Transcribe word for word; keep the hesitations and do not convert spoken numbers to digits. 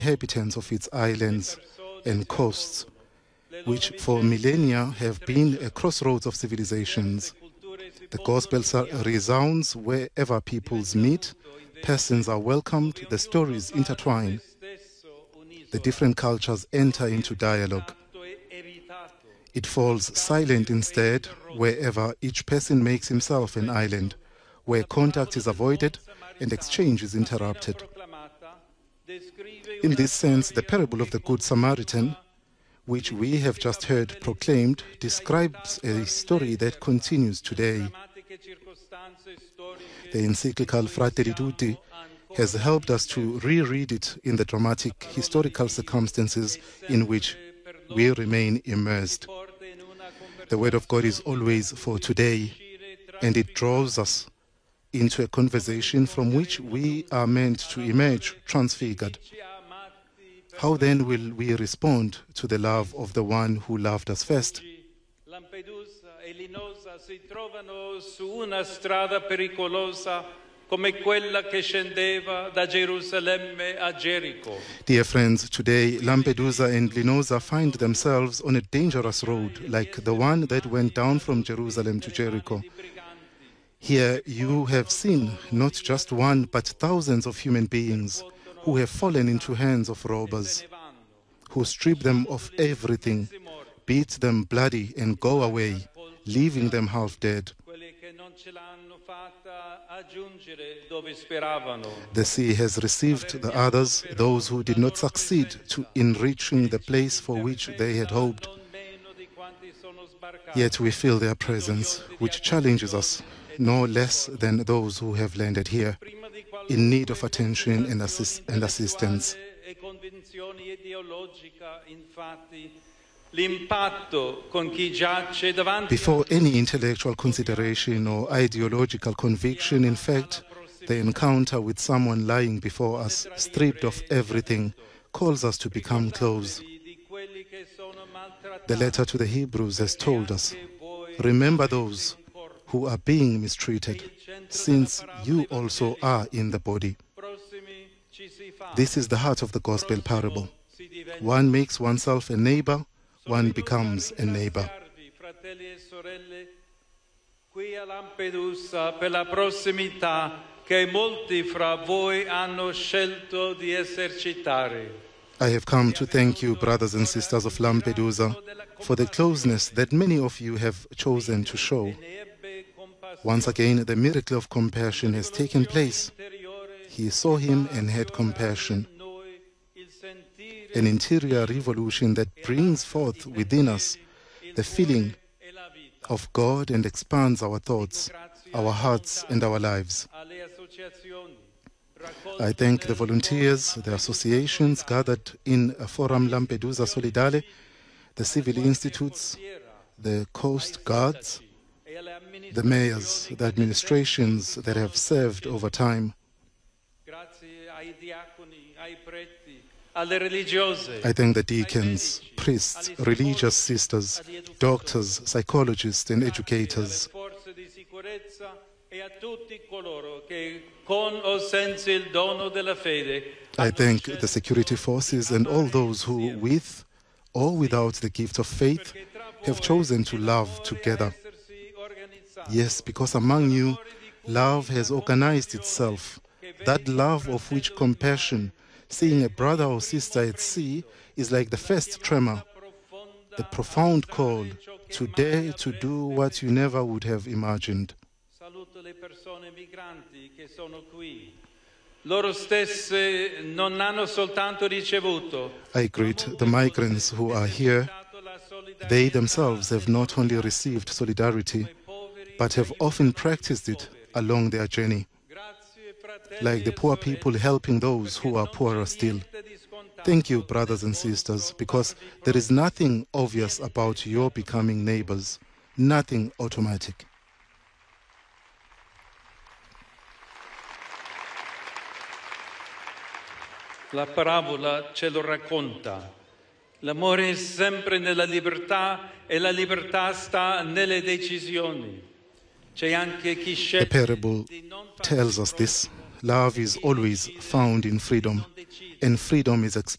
inhabitants of its islands and coasts, which for millennia have been a crossroads of civilizations. The gospel resounds wherever peoples meet, persons are welcomed, the stories intertwine. The different cultures enter into dialogue. It falls silent instead wherever each person makes himself an island, where contact is avoided and exchange is interrupted. In this sense, the parable of the Good Samaritan, which we have just heard proclaimed, describes a story that continues today. The encyclical Fratelli Tutti has helped us to reread it in the dramatic historical circumstances in which we remain immersed. The Word of God is always for today, and it draws us into a conversation from which we are meant to emerge transfigured. How then will we respond to the love of the one who loved us first? Lampedusa e Linosa si trovano su una strada pericolosa come quella che scendeva da Gerusalemme a Jericho. Dear friends, today Lampedusa and Linosa find themselves on a dangerous road like the one that went down from Jerusalem to Jericho. Here you have seen not just one but thousands of human beings who have fallen into hands of robbers, who strip them of everything, beat them bloody and go away, leaving them half dead. The sea has received the others, those who did not succeed to enriching the place for which they had hoped. Yet we feel their presence, which challenges us, no less than those who have landed here, in need of attention and, assist and assistance. Before any intellectual consideration or ideological conviction, in fact, the encounter with someone lying before us, stripped of everything, calls us to become close. The letter to the Hebrews has told us, remember those who are being mistreated, since you also are in the body. This is the heart of the gospel parable. One makes oneself a neighbor, one becomes a neighbor. Qui a Lampedusa per la prossimità che molti fra voi hanno scelto di esercitare. I have come to thank you, brothers and sisters of Lampedusa, for the closeness that many of you have chosen to show. Once again, the miracle of compassion has taken place. He saw him and had compassion. An interior revolution that brings forth within us the feeling of God and expands our thoughts, our hearts, and our lives. I thank the volunteers, the associations gathered in Forum Lampedusa Solidale, the civil institutes, the coast guards, the mayors, the administrations that have served over time. I thank the deacons, priests, religious sisters, doctors, psychologists, and educators. I thank the security forces and all those who, with or without the gift of faith, have chosen to love together. Yes, because among you, love has organized itself, that love of which compassion, seeing a brother or sister at sea, is like the first tremor, the profound call to dare to do what you never would have imagined. I greet the migrants who are here. They themselves have not only received solidarity, but have often practiced it along their journey, like the poor people helping those who are poorer still. Thank you, brothers and sisters, because there is nothing obvious about your becoming neighbors, nothing automatic. La parabola ce lo racconta. L'amore è sempre nella libertà e la libertà sta nelle decisioni. C'è anche chi The parable tells us this. Love is always found in freedom, and freedom is expressed